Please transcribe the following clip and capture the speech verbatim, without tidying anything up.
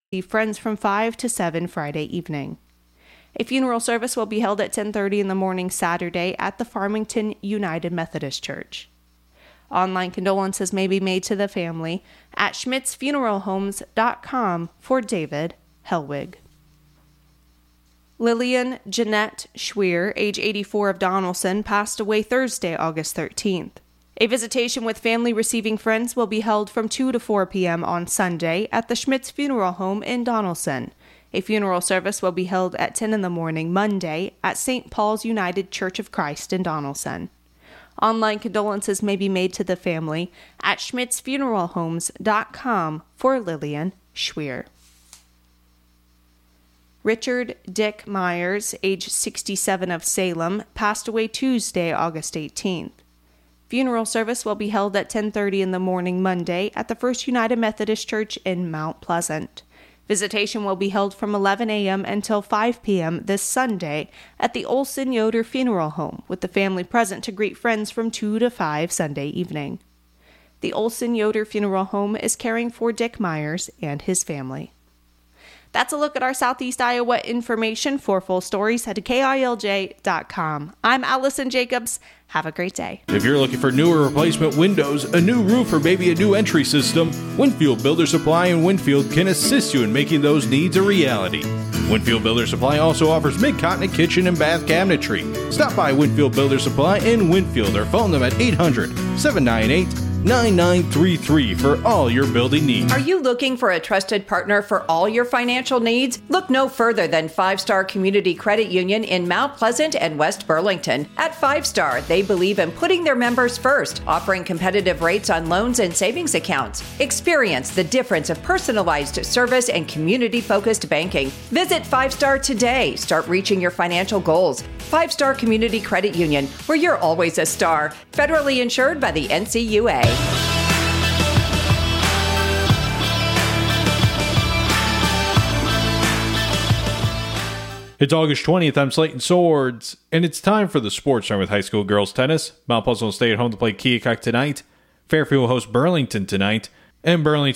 friends from five to seven Friday evening. A funeral service will be held at ten thirty in the morning Saturday at the Farmington United Methodist Church. Online condolences may be made to the family at schmitz funeral homes dot com for David Helwig. Lillian Jeanette Schweer, age eighty-four, of Donaldson, passed away Thursday, August thirteenth. A visitation with family receiving friends will be held from two to four p.m. on Sunday at the Schmitz Funeral Home in Donaldson. A funeral service will be held at ten in the morning Monday at Saint Paul's United Church of Christ in Donaldson. Online condolences may be made to the family at schmitz funeral homes dot com for Lillian Schweer. Richard Dick Myers, age sixty-seven, of Salem, passed away Tuesday, August eighteenth. Funeral service will be held at ten thirty in the morning Monday at the First United Methodist Church in Mount Pleasant. Visitation will be held from eleven a.m. until five p.m. this Sunday at the Olson Yoder Funeral Home, with the family present to greet friends from two to five Sunday evening. The Olson Yoder Funeral Home is caring for Dick Myers and his family. That's a look at our Southeast Iowa information. For full stories, head to K I L J dot com. I'm Allison Jacobs. Have a great day. If you're looking for new or replacement windows, a new roof, or maybe a new entry system, Winfield Builder Supply in Winfield can assist you in making those needs a reality. Winfield Builder Supply also offers mid-continent kitchen and bath cabinetry. Stop by Winfield Builder Supply in Winfield or phone them at eight hundred, seven nine eight, nine nine three three for all your building needs. Are you looking for a trusted partner for all your financial needs? Look no further than Five Star Community Credit Union in Mount Pleasant and West Burlington. At Five Star, they believe in putting their members first, offering competitive rates on loans and savings accounts. Experience the difference of personalized service and community-focused banking. Visit Five Star today. Start reaching your financial goals. Five Star Community Credit Union, where you're always a star. Federally insured by the N C U A. It's August twentieth. I'm Slayton Swords, and it's time for the Sports Time with high school girls tennis. Mount Pleasant will stay at home to play Keokuk tonight. Fairfield will host Burlington tonight, and Burlington